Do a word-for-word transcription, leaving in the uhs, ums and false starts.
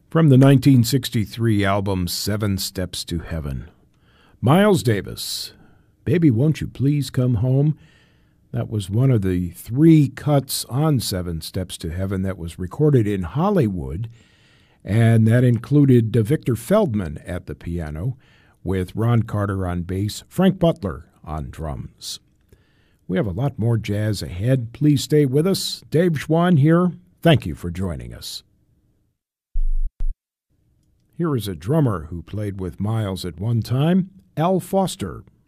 From the nineteen sixty-three album Seven Steps to Heaven, Miles Davis, Baby Won't You Please Come Home. That was one of the three cuts on Seven Steps to Heaven that was recorded in Hollywood, and that included uh, Victor Feldman at the piano, with Ron Carter on bass, Frank Butler on drums. We have a lot more jazz ahead. Please stay with us. Dave Schwann here. Thank you for joining us. Here is a drummer who played with Miles at one time, Al Foster.